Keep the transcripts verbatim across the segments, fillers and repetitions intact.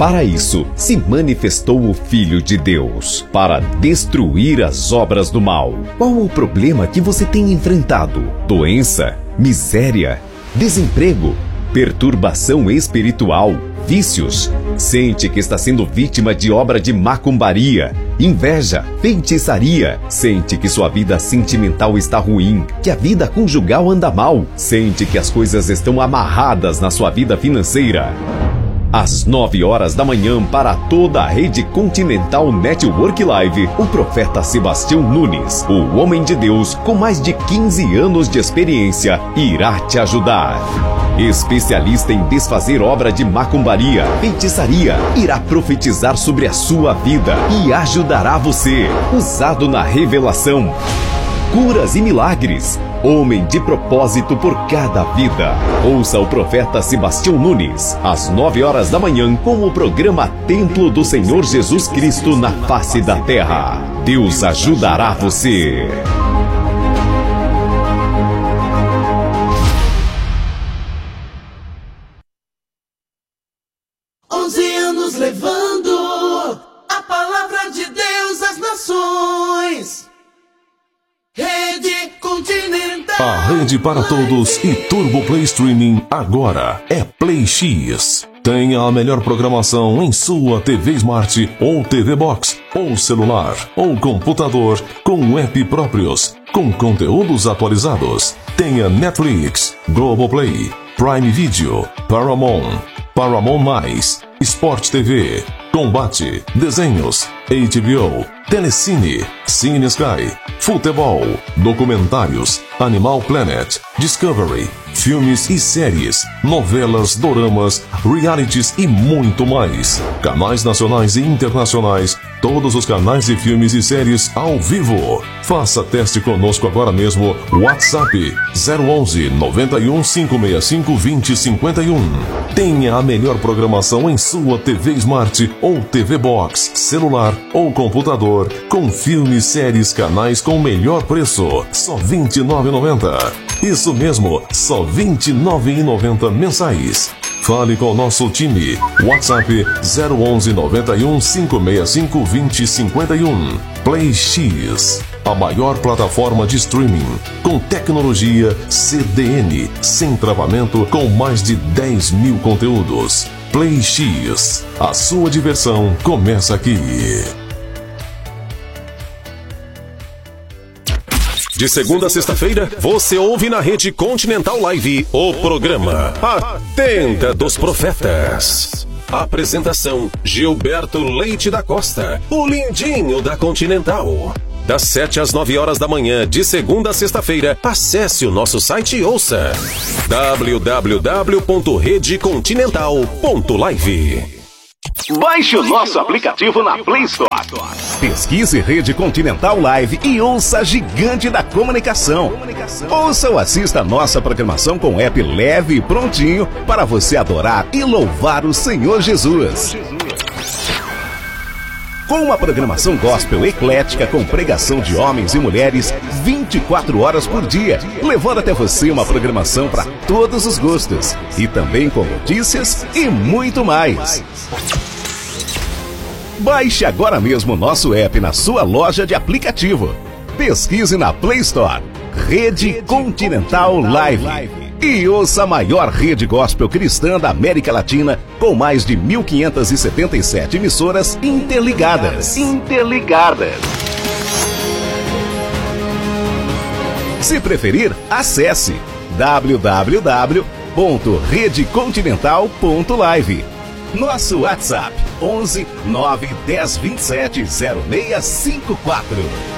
Para isso, se manifestou o Filho de Deus, para destruir as obras do mal. Qual o problema que você tem enfrentado? Doença? Miséria? Desemprego? Perturbação espiritual? Vícios? Sente que está sendo vítima de obra de macumbaria, inveja, feitiçaria? Sente que sua vida sentimental está ruim, que a vida conjugal anda mal? Sente que as coisas estão amarradas na sua vida financeira? Às nove horas da manhã, para toda a Rede Continental Network Live, o profeta Sebastião Nunes, o homem de Deus com mais de quinze anos de experiência, irá te ajudar. Especialista em desfazer obra de macumbaria, feitiçaria, irá profetizar sobre a sua vida e ajudará você. Usado na revelação, curas e milagres. Homem de propósito por cada vida. Ouça o profeta Sebastião Nunes, às nove horas da manhã, com o programa Templo do Senhor Jesus Cristo na face da terra. Deus ajudará você. onze anos levando a palavra de Deus às nações. Rede Continental. A rede para todos e Turbo Play Streaming agora é Play X. Tenha a melhor programação em sua T V Smart ou T V Box, ou celular, ou computador, com app próprios, com conteúdos atualizados. Tenha Netflix, Globoplay, Prime Video, Paramount, Paramount Mais, Sport T V, Combate, Desenhos, H B O, Telecine, Cine Sky, Futebol, Documentários, Animal Planet, Discovery, filmes e séries, novelas, doramas, realities e muito mais. Canais nacionais e internacionais, todos os canais de filmes e séries ao vivo. Faça teste conosco agora mesmo. WhatsApp zero onze, noventa e um, cinco seis cinco, vinte, cinquenta e um. Tenha a melhor programação em sua T V Smart ou T V Box, celular ou computador, com filmes, séries, canais com melhor preço. Só vinte e nove reais e noventa centavos. Isso mesmo, só vinte e nove reais e noventa centavos mensais. Fale com o nosso time. WhatsApp zero onze, noventa e um, cinco seis cinco, vinte, cinquenta e um. Play X, a maior plataforma de streaming com tecnologia C D N, sem travamento, com mais de dez mil conteúdos. Play X, a sua diversão começa aqui. De segunda a sexta-feira, você ouve na Rede Continental Live o programa A Tenda dos Profetas. Apresentação: Gilberto Leite da Costa, o lindinho da Continental. Das sete às nove horas da manhã, de segunda a sexta-feira, acesse o nosso site e ouça w w w ponto rede continental ponto live. Baixe o nosso aplicativo na Play Store. Pesquise Rede Continental Live e ouça a gigante da comunicação. Ouça ou assista a nossa programação com app leve e prontinho para você adorar e louvar o Senhor Jesus. Com uma programação gospel eclética com pregação de homens e mulheres vinte e quatro horas por dia, levando até você uma programação para todos os gostos. E também com notícias e muito mais. Baixe agora mesmo o nosso app na sua loja de aplicativo. Pesquise na Play Store Rede Continental Live e ouça a maior rede gospel cristã da América Latina, com mais de mil quinhentas e setenta e sete emissoras interligadas. Interligadas. Se preferir, acesse w w w ponto rede continental ponto live. Nosso WhatsApp onze, nove, dez, vinte e sete, zero seis cinco quatro.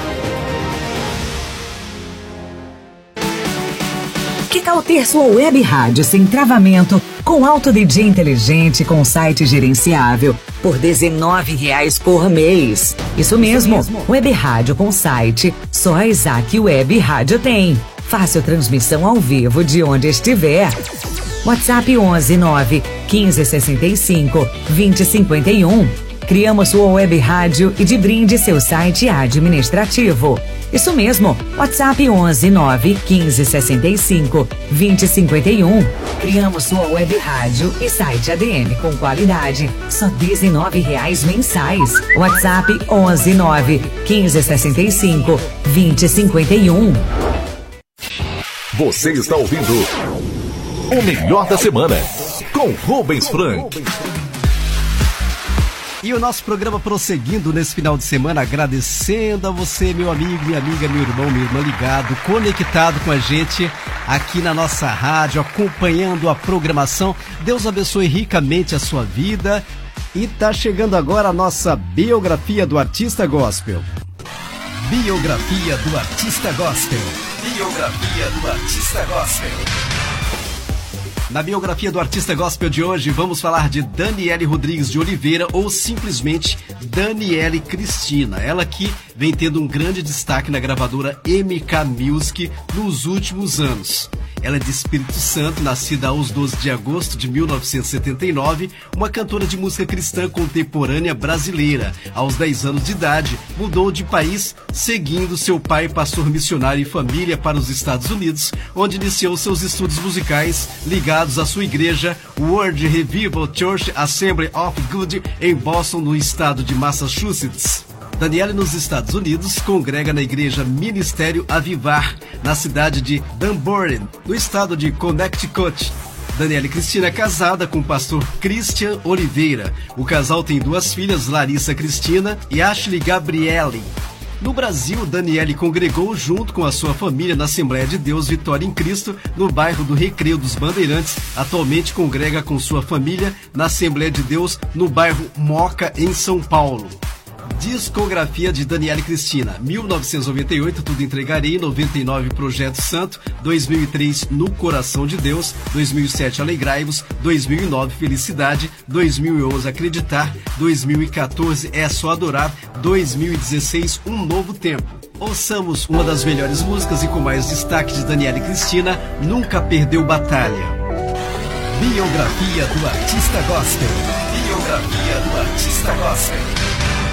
Que tal ter sua web rádio sem travamento, com alto D J inteligente, com site gerenciável, por dezenove reais por mês? Isso mesmo, web rádio com site, só a Isaac Web Rádio tem. Fácil transmissão ao vivo de onde estiver. WhatsApp onze, nove, quinze, sessenta e cinco, vinte, cinquenta e um. Criamos sua web rádio e de brinde seu site administrativo. Isso mesmo, WhatsApp onze nove quinze sessenta e cinco vinte cinquenta e um. Criamos sua web rádio e site A D M com qualidade, só dezenove reais mensais. WhatsApp onze nove quinze sessenta e cinco vinte cinquenta e um. Você está ouvindo o melhor da semana com Rubens Frank. E o nosso programa prosseguindo nesse final de semana, agradecendo a você, meu amigo, minha amiga, meu irmão, minha irmã, ligado, conectado com a gente aqui na nossa rádio, acompanhando a programação. Deus abençoe ricamente a sua vida. E tá chegando agora a nossa biografia do artista gospel. Biografia do artista gospel. Biografia do artista gospel. Na biografia do artista gospel de hoje, vamos falar de Daniele Rodrigues de Oliveira, ou simplesmente Daniele Cristina. Ela que vem tendo um grande destaque na gravadora M K Music nos últimos anos. Ela é de Espírito Santo, nascida aos doze de agosto de mil novecentos e setenta e nove, uma cantora de música cristã contemporânea brasileira. Aos dez anos de idade, mudou de país, seguindo seu pai, pastor missionário e família, para os Estados Unidos, onde iniciou seus estudos musicais ligados à sua igreja World Revival Church Assembly of God em Boston, no estado de Massachusetts. Daniele, nos Estados Unidos, congrega na igreja Ministério Avivar, na cidade de Dunbury, no estado de Connecticut. Daniele Cristina é casada com o pastor Christian Oliveira. O casal tem duas filhas, Larissa Cristina e Ashley Gabriele. No Brasil, Daniele congregou junto com a sua família na Assembleia de Deus Vitória em Cristo, no bairro do Recreio dos Bandeirantes. Atualmente congrega com sua família na Assembleia de Deus, no bairro Moca, em São Paulo. Discografia de Daniele Cristina: mil novecentos e noventa e oito, Tudo Entregarei; noventa e nove, Projeto Santo; dois mil e três, No Coração de Deus; dois mil e sete, Alegrai-vos; dois mil e nove, Felicidade; dois mil e onze, Acreditar; dois mil e quatorze, É Só Adorar; dois mil e dezesseis, Um Novo Tempo. Ouçamos uma das melhores músicas e com mais destaque de Daniele Cristina, Nunca Perdeu Batalha. Biografia do artista gospel. Biografia do artista gospel.